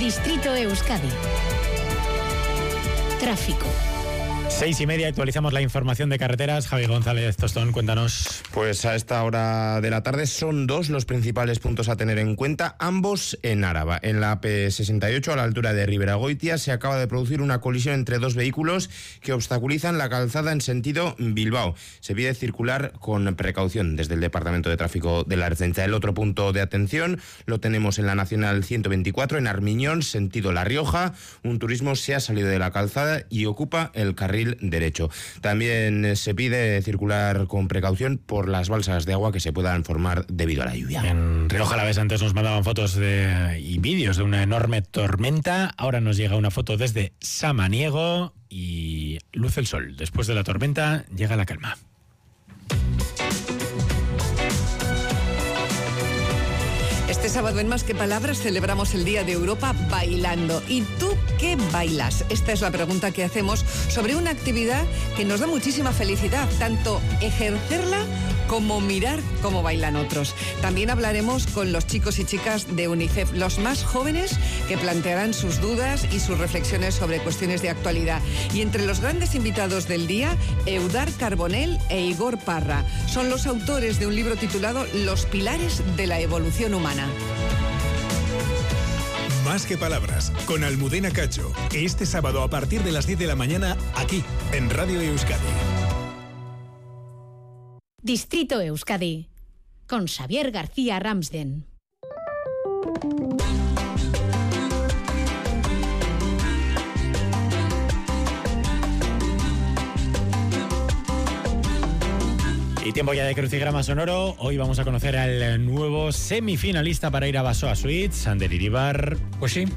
Distrito Euskadi. Tráfico. 6:30, actualizamos la información de carreteras. Javi González Tostón, cuéntanos. Pues a esta hora de la tarde son dos los principales puntos a tener en cuenta, ambos en Áraba. En la AP68, a la altura de Riberagoitia, se acaba de producir una colisión entre dos vehículos que obstaculizan la calzada en sentido Bilbao. Se pide circular con precaución desde el Departamento de Tráfico de la Ertzaintza. El otro punto de atención lo tenemos en la Nacional 124, en Armiñón, sentido La Rioja. Un turismo se ha salido de la calzada y ocupa el carril derecho. También se pide circular con precaución por las balsas de agua que se puedan formar debido a la lluvia. En Rioja Alavés antes nos mandaban fotos y vídeos de una enorme tormenta. Ahora nos llega una foto desde Samaniego y luce el sol. Después de la tormenta llega la calma. Este sábado en Más que Palabras celebramos el Día de Europa bailando. ¿Y tú qué bailas? Esta es la pregunta que hacemos sobre una actividad que nos da muchísima felicidad, tanto ejercerla como mirar cómo bailan otros. También hablaremos con los chicos y chicas de UNICEF, los más jóvenes, que plantearán sus dudas y sus reflexiones sobre cuestiones de actualidad. Y entre los grandes invitados del día, Eudar Carbonell e Igor Parra. Son los autores de un libro titulado Los pilares de la evolución humana. Más que Palabras, con Almudena Cacho. Este sábado a partir de las 10 de la mañana, aquí, en Radio Euskadi. Distrito Euskadi, con Xavier García Ramsden. Y tiempo ya de crucigrama sonoro. Hoy vamos a conocer al nuevo semifinalista para ir a Basoa Suites, Ander Iribar. Pues sí.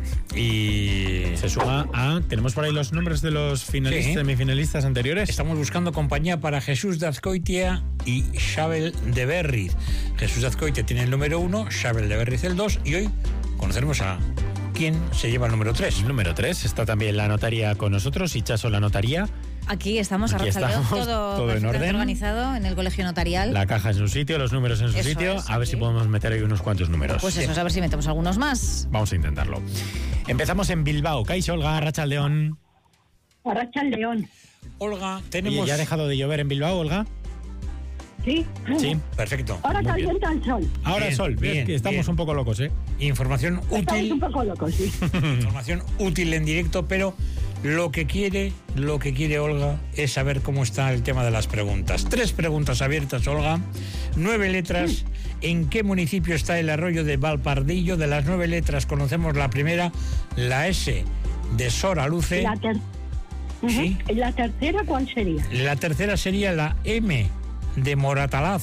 Y se suma a... ¿Tenemos por ahí los nombres de los finalistas, semifinalistas anteriores? Estamos buscando compañía para Jesús de Azcoitia y Xabel de Berriz. Jesús de Azcoitia tiene el número 1, Xabel de Berriz el 2, y hoy conoceremos a quién se lleva el número 3. El número 3, está también la notaría con nosotros, Ichaso la notaría. Aquí estamos, Aquí estamos, todo en orden, organizado en el colegio notarial. La caja en su sitio, los números en su sitio. Es, a ver si podemos meter ahí unos cuantos números. Pues eso, a ver si metemos algunos más. Vamos a intentarlo. Empezamos en Bilbao. Kaixo, Olga, Arratsaldeon. Arratsaldeon. Olga, tenemos... Oye, ¿ya ha dejado de llover en Bilbao, Olga? Sí. Sí, perfecto. Ahora calienta el sol. Ahora el sol, bien, que estamos un poco locos, ¿eh? Información útil. Estamos un poco locos, sí. Información útil en directo, pero lo que quiere Olga es saber cómo está el tema de las preguntas. 3 preguntas abiertas, Olga. 9 letras. ¿En qué municipio está el arroyo de Valpardillo? De las 9 letras conocemos la primera, la S de Soraluce. ¿Sí? ¿La tercera cuál sería? La tercera sería la M de Moratalaz.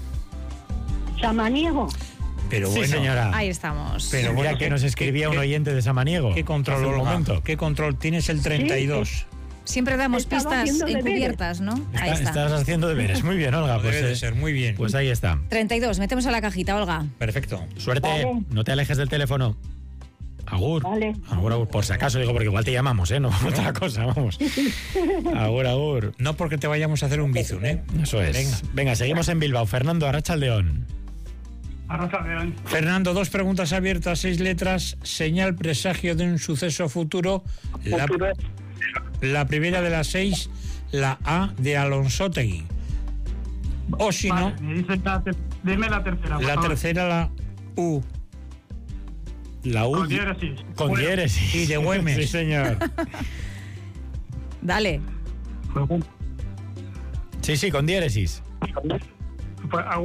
Samaniego. Pero sí, bueno, señora. Ahí estamos. Pero mira que nos escribía un oyente de Samaniego. ¿Qué control, Olga? ¿Qué control? Tienes el 32. Sí. Siempre damos pistas encubiertas, ¿no? Ahí está. Estás haciendo deberes. Muy bien, Olga. Pues debe de ser, muy bien. Pues ahí está. 32, metemos a la cajita, Olga. Perfecto. Suerte, vale. No te alejes del teléfono. Agur. Vale. Agur, por si acaso, digo, porque igual te llamamos, ¿eh? No otra cosa, vamos. Agur. No porque te vayamos a hacer un bizun, ¿eh? Eso es. Venga, seguimos en Bilbao. Fernando, Arratsaldeon. Arratsaldeon. Fernando, 2 preguntas abiertas, 6 letras. Señal, presagio de un suceso futuro. La primera de las 6, la A de Alonsotegui. O si no... Dime la tercera. La tercera, la U. La U. Con diéresis. Con diéresis. Y de Güemes. Sí, señor. Dale. Sí, con diéresis. Pues